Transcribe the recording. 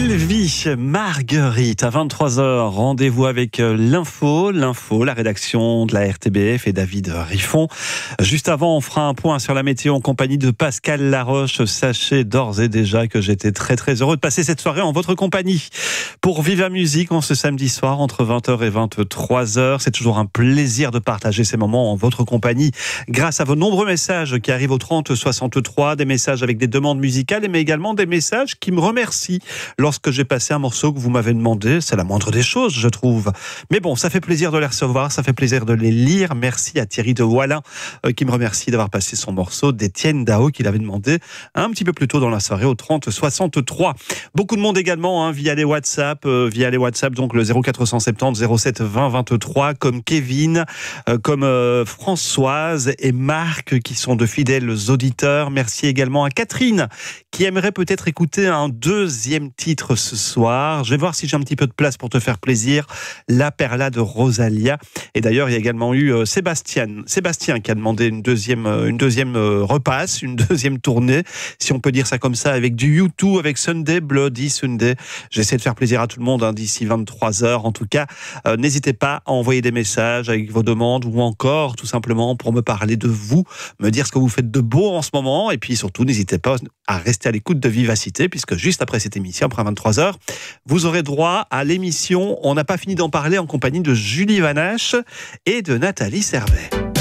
Sylvie, Marguerite, à 23h, rendez-vous avec l'info, la rédaction de la RTBF et David Riffon. Juste avant, on fera un point sur la météo en compagnie de Pascal Laroche. Sachez d'ores et déjà que j'étais très heureux de passer cette soirée en votre compagnie. Pour Viva Musique, en ce samedi soir, entre 20h et 23h, c'est toujours un plaisir de partager ces moments en votre compagnie, grâce à vos nombreux messages qui arrivent au 30 63, des messages avec des demandes musicales, mais également des messages qui me remercient lorsque j'ai passé un morceau que vous m'avez demandé. C'est la moindre des choses, je trouve. Mais bon, ça fait plaisir de les recevoir, ça fait plaisir de les lire. Merci à Thierry de Wallin qui me remercie d'avoir passé son morceau d'Étienne Dao qu'il avait demandé un petit peu plus tôt dans la soirée au 30 63. Beaucoup de monde également via les WhatsApp, donc le 0470 07 20 23, comme Kevin, comme Françoise et Marc qui sont de fidèles auditeurs. Merci également à Catherine qui aimerait peut-être écouter un deuxième titre ce soir. Je vais voir si j'ai un petit peu de place pour te faire plaisir. La Perla de Rosalia. Et d'ailleurs, il y a également eu Sébastien qui a demandé une deuxième repasse, une deuxième tournée, si on peut dire ça comme ça, avec du U2, avec Sunday, Bloody Sunday. J'essaie de faire plaisir à tout le monde d'ici 23h. En tout cas, n'hésitez pas à envoyer des messages avec vos demandes ou encore tout simplement pour me parler de vous, me dire ce que vous faites de beau en ce moment. Et puis surtout, n'hésitez pas à rester à l'écoute de Vivacité, puisque juste après cette émission, après 23h, vous aurez droit à l'émission On n'a pas fini d'en parler en compagnie de Julie Vanache et de Nathalie Servet.